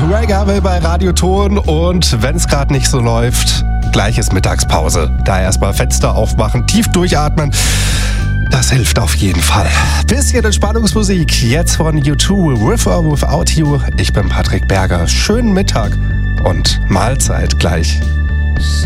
Greg Harvey bei Radio Ton und wenn es gerade nicht so läuft, gleich ist Mittagspause. Da erstmal Fenster aufmachen, tief durchatmen. Das hilft auf jeden Fall. Bisschen Entspannungsmusik jetzt von U2, With or Without You. Ich bin Patrick Berger. Schönen Mittag und Mahlzeit gleich.